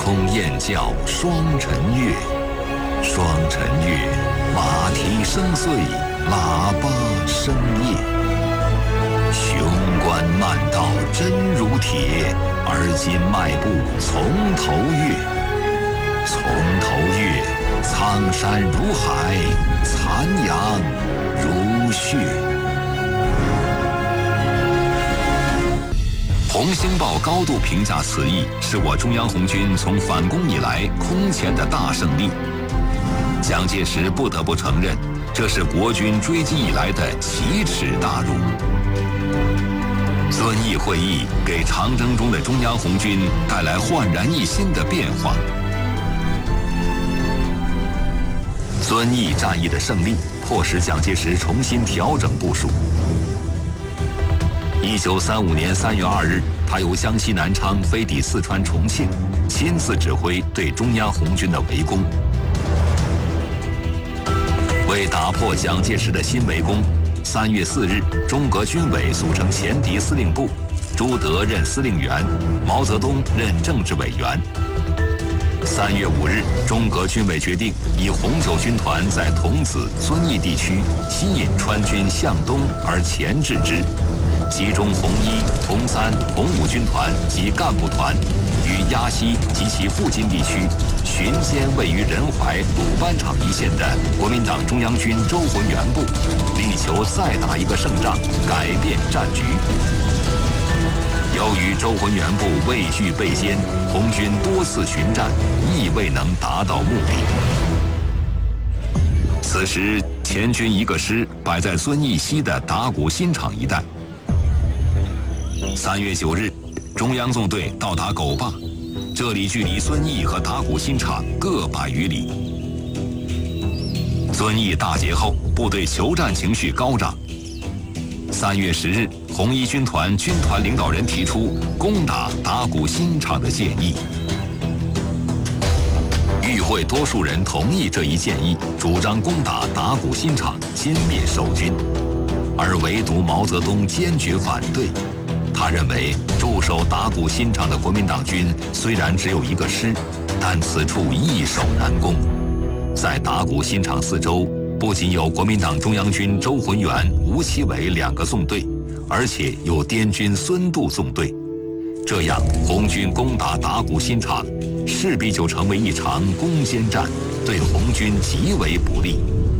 空雁叫双晨月，双晨月，马蹄声碎，喇叭声夜。雄关漫道真如铁，而今迈步从头越。从头越，苍山如海，残阳如血。《红星报》高度评价此役是我中央红军从反攻以来空前的大胜利。蒋介石不得不承认，这是国军追击以来的奇耻大辱。遵义会议给长征中的中央红军带来焕然一新的变化。遵义战役的胜利，迫使蒋介石重新调整部署。1935年3月2日，他由江西南昌飞抵四川重庆，亲自指挥对中央红军的围攻。为打破蒋介石的新围攻，3月4日，中革军委组成前敌司令部，朱德任司令员，毛泽东任政治委员。3月5日，中革军委决定以红九军团在桐梓、遵义地区吸引川军向东而钳制之，集中红一、红三、红五军团及干部团于鸭溪及其附近地区巡歼位于仁怀、鲁班场一线的国民党中央军周浑元部，力求再打一个胜仗，改变战局。由于周浑元部畏惧被歼，红军多次巡战，亦未能达到目的。此时，前军一个师摆在遵义西的打鼓新场一带。3月9日，中央纵队到达狗坝，这里距离遵义和打鼓新场各100余里。遵义大捷后，部队求战情绪高涨。3月10日，红一军团军团领导人提出攻打打鼓新场的建议。与会多数人同意这一建议，主张攻打打鼓新场，歼灭守军，而唯独毛泽东坚决反对。他认为驻守打鼓新场的国民党军虽然只有一个师，但此处易守难攻。在打鼓新场四周，不仅有国民党中央军周浑元、吴奇伟2个纵队，而且有滇军孙渡纵队。这样，红军攻打打鼓新场，势必就成为一场攻坚战，对红军极为不利。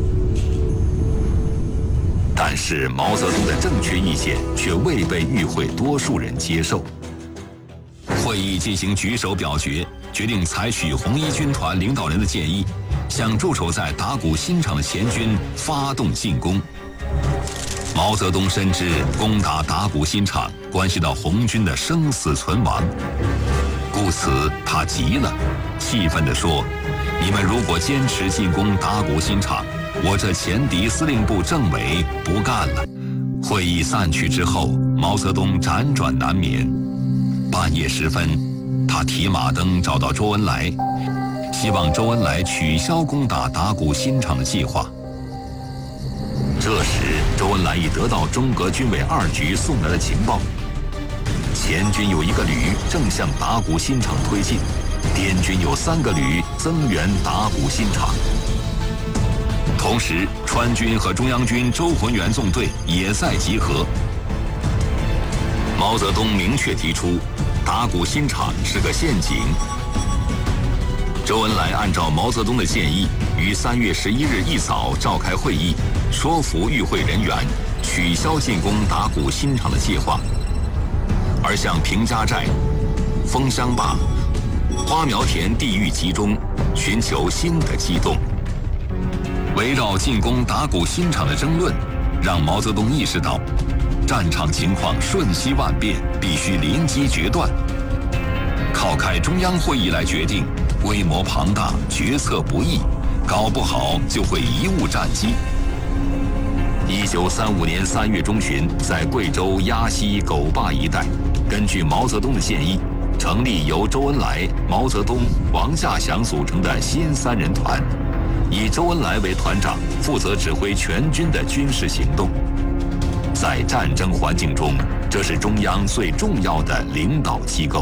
但是毛泽东的正确意见却未被与会多数人接受。会议进行举手表决，决定采取红一军团领导人的建议，向驻守在打鼓新场的前军发动进攻。毛泽东深知攻打打鼓新场关系到红军的生死存亡，故此他急了，气愤地说：“你们如果坚持进攻打鼓新场，我这前敌司令部政委不干了。”会议散去之后，毛泽东辗转难眠。半夜时分，他提马灯找到周恩来，希望周恩来取消攻打打鼓新场的计划。这时，周恩来已得到中革军委2局送来的情报，前军有1个旅正向打鼓新场推进，滇军有3个旅增援打鼓新场。同时，川军和中央军周浑元纵队也在集合。毛泽东明确提出，打鼓新场是个陷阱。周恩来按照毛泽东的建议，于3月11日一早召开会议，说服与会人员取消进攻打鼓新场的计划，而向平家寨、枫香坝、花苗田地域集中，寻求新的机动。围绕进攻打鼓新场的争论，让毛泽东意识到，战场情况瞬息万变，必须临机决断。靠开中央会议来决定，规模庞大，决策不易，搞不好就会贻误战机。1935年3月中旬，在贵州鸭溪狗坝一带，根据毛泽东的建议，成立由周恩来、毛泽东、王稼祥组成的新3人团，以周恩来为团长，负责指挥全军的军事行动。在战争环境中，这是中央最重要的领导机构。